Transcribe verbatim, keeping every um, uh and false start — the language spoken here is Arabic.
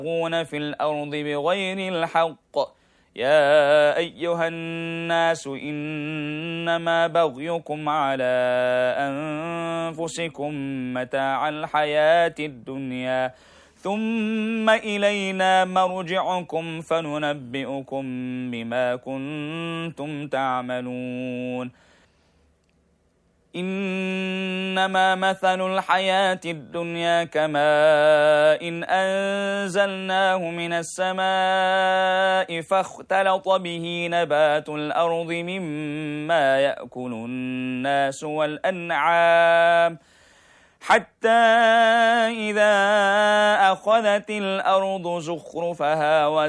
يبغون في الأرض بغير الحق يا أيها الناس إنما بغيكم على أنفسكم متاع الحياة الدنيا ثم إلينا مرجعكم فننبئكم بما كنتم تعملون. إنما مثل الحياة الدنيا كماء إن أنزلناه من السماء فاختلط به نبات الأرض مما يأكل الناس والأنعام حتى إذا أخذت الأرض زخرفها